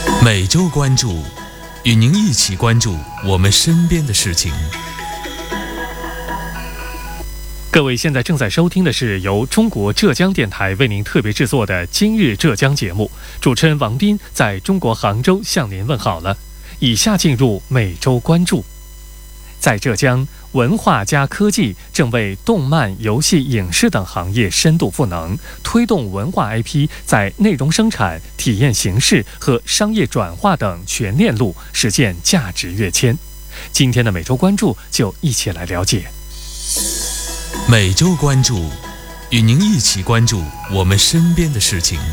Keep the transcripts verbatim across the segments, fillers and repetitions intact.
每周关注，与您一起关注我们身边的事情。 各位现在正在收听的是由中国浙江电台为您特别制作的《今日浙江》节目，主持人王斌在中国杭州向您问好了。以下进入每周关注。在浙江，文化加科技正为动漫、游戏、影视等行业深度赋能，推动文化 I P 在内容生产、体验形式和商业转化等全链路实现价值跃迁。今天的每周关注就一起来了解。 每周关注，与您一起关注我们身边的事情。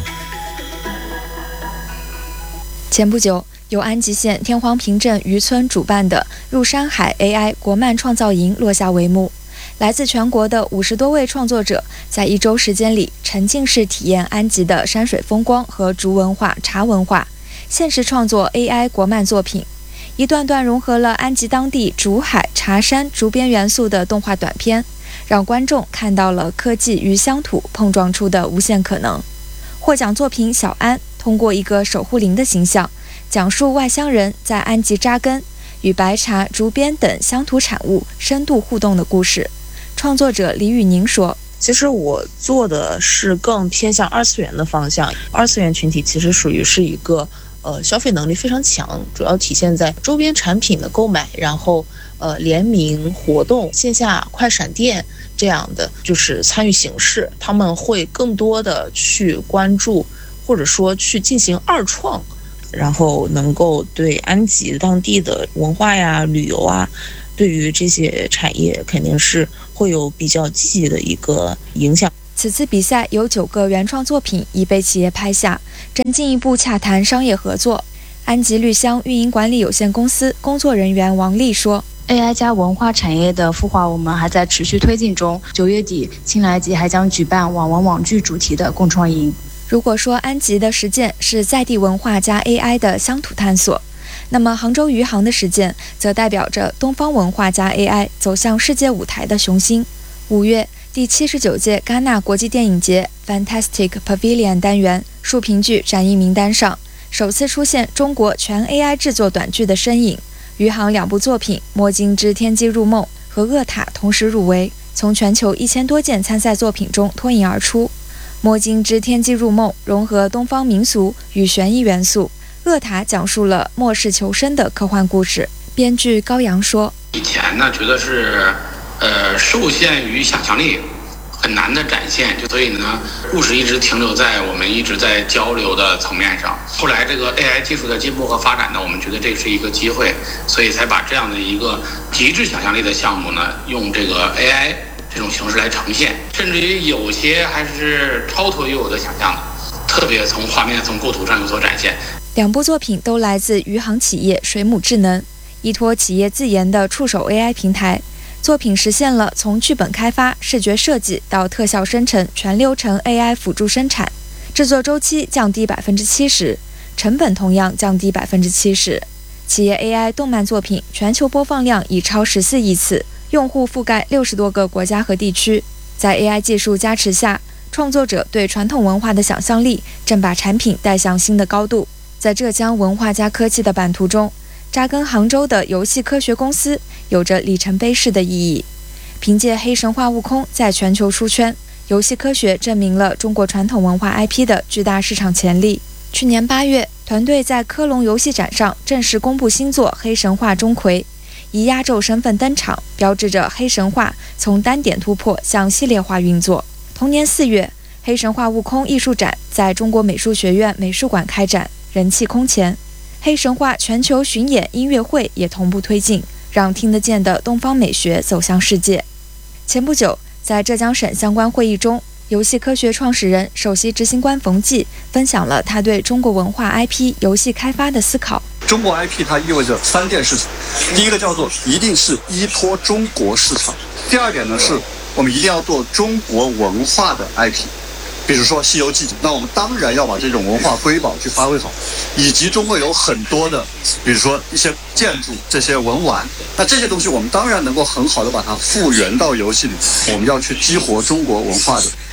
前不久，由安吉县天荒坪镇渔村主办的入山海 A I 国漫创造营落下帷幕。来自全国的五十多位创作者，在一周时间里沉浸式体验安吉的山水风光和竹文化、茶文化，现实创作 A I 国漫作品。一段段融合了安吉当地竹海、茶山、竹编元素的动画短片，让观众看到了科技与乡土碰撞出的无限可能。获奖作品小安通过一个守护灵的形象，讲述外乡人在安吉扎根，与白茶、竹编等乡土产物深度互动的故事。创作者李宇宁说： 其实我做的是更偏向二次元的方向，二次元群体其实属于是一个呃消费能力非常强，主要体现在周边产品的购买，然后呃联名活动、线下快闪店这样的就是参与形式，他们会更多的去关注或者说去进行二创，然后能够对安吉当地的文化呀、旅游啊，对于这些产业肯定是会有比较积极的一个影响。 此次比赛有九个原创作品已被企业拍下，正进一步洽谈商业合作。安吉绿乡运营管理有限公司工作人员王丽说 ：A I 加文化产业的孵化，我们还在持续推进中。九月底，青来吉还将举办网文网剧主题的共创营。 如果说安吉的实践是在地文化加 A I 的乡土探索，那么杭州余杭的实践则代表着东方文化加 A I 走向世界舞台的雄心。五月，第七十九届戛纳国际电影节 Fantastic Pavilion 单元竖屏剧展映名单上，首次出现中国全 A I 制作短剧的身影。余杭两部作品《摸金之天机入梦》和《恶塔》同时入围，从全球一千多件参赛作品中脱颖而出。《摸金之天机入梦》融合东方民俗与悬疑元素，《恶塔》讲述了末世求生的科幻故事。编剧高阳说： 以前呢，觉得是呃受限于想象力，很难的展现，就所以呢，故事一直停留在我们一直在交流的层面上。后来这个 A I 技术的进步和发展呢，我们觉得这是一个机会，所以才把这样的一个极致想象力的项目呢，用这个 A I 这种形式来呈现，甚至于有些还是超脱于我的想象的，特别从画面、从构图上有所展现。 两部作品都来自余杭企业水母智能，依托企业自研的触手 A I 平台。作品实现了从剧本开发、视觉设计到特效生成全流程 A I 辅助生产，制作周期降低百分之七十，成本同样降低百分之七十。企业 A I 动漫作品全球播放量已超十四亿次，用户覆盖六十多个国家和地区。在 A I 技术加持下，创作者对传统文化的想象力正把产品带向新的高度。在浙江文化加科技的版图中，扎根杭州的游戏科学公司有着里程碑式的意义。凭借黑神话悟空在全球出圈，游戏科学证明了中国传统文化 I P 的巨大市场潜力。去年八月，团队在科隆游戏展上正式公布新作《黑神话：钟馗》，以压轴身份登场，标志着黑神话从单点突破向系列化运作。同年四月，黑神话悟空艺术展在中国美术学院美术馆开展，人气空前。黑神话全球巡演音乐会也同步推进，让听得见的东方美学走向世界。前不久，在浙江省相关会议中，游戏科学创始人、首席执行官冯骥分享了他对中国文化 I P 游戏开发的思考。 中国 I P 它意味着三件事情，第一个叫做一定是依托中国市场，第二点呢是我们一定要做中国文化的 I P。比如说《西游记》，那我们当然要把这种文化瑰宝去发挥好，以及中国有很多的，比如说一些建筑、这些文玩，那这些东西我们当然能够很好的把它复原到游戏里。我们要去激活中国文化的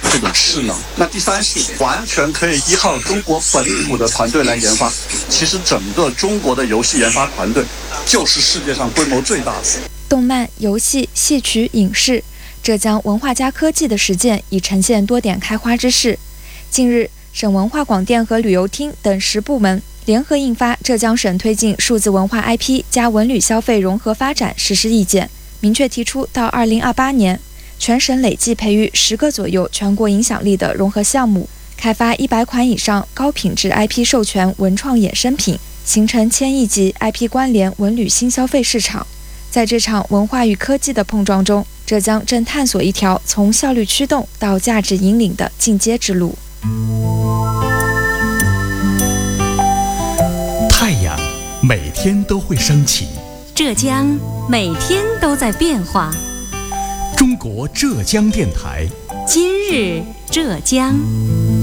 这种势能。那第三是完全可以依靠中国本土的团队来研发。其实整个中国的游戏研发团队就是世界上规模最大的。 动漫、游戏、戏曲、影视，浙江文化加科技的实践已呈现多点开花之势。近日，省文化广电和旅游厅等十部门联合印发《浙江省推进数字文化 I P 加文旅消费融合发展实施意见》，明确提出到二零二八年，全省累计培育十个左右全国影响力的融合项目，开发一百款以上高品质 I P 授权文创衍生品，形成千亿级 I P 关联文旅新消费市场。在这场文化与科技的碰撞中，浙江正探索一条从效率驱动到价值引领的进阶之路。 太阳每天都会升起， 浙江每天都在变化。 中国浙江电台， 今日浙江。